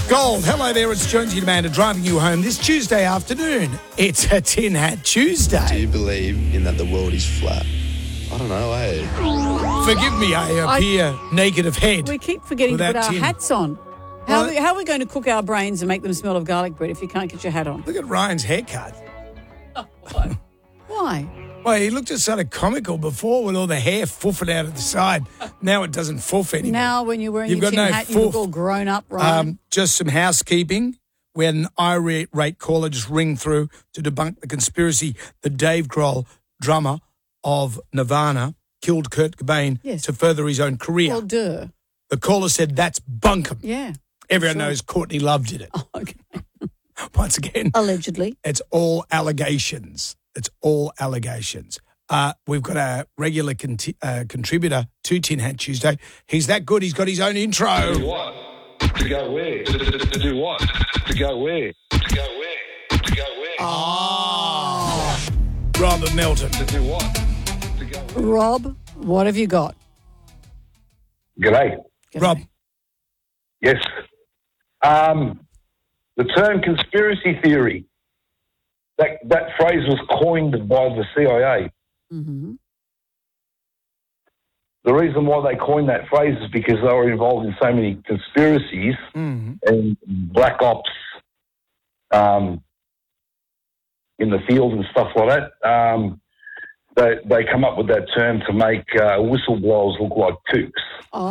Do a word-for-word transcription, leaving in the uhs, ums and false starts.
Gold, hello there, it's Jonesy Amanda driving you home this Tuesday afternoon. It's a Tin Hat Do Tuesday. you believe in that the world is flat? I don't know, eh? Forgive me, I appear naked of head. We keep forgetting to Without put our tin. hats on. How, Well- are we, how are we going to cook our brains and make them smell of garlic bread if you can't get your hat on? Look at Ryan's haircut. Why? Well, he looked just sort of comical before with all the hair foofing out at the side. Now it doesn't foof anymore. Now when you're wearing You've your got tin no hat, you look foof. all grown up, right? Um, just some housekeeping. We had an irate caller just ring through to debunk the conspiracy that Dave Grohl, drummer of Nirvana, killed Kurt Cobain Yes. to further his own career. well, duh. The caller said that's bunkum. Yeah. Everyone sure. knows Courtney Love did it. Okay. Once again, Allegedly. it's all allegations. It's all allegations. Uh, we've got a regular conti- uh, contributor to Tin Hat Tuesday. He's that good. He's got his own intro. What? To go where? To, to, to do what? To go where? To go where? To go where? Oh, Robert Melton. To do what? To go where? Rob, what have you got? G'day. G'day. Rob, Yes. Um, the term conspiracy theory, that, that phrase was coined by the C I A. Mm-hmm. The reason why they coined that phrase is because they were involved in so many conspiracies Mhm. and black ops um, in the field and stuff like that. Um, they, they come up with that term to make uh, whistleblowers look like kooks.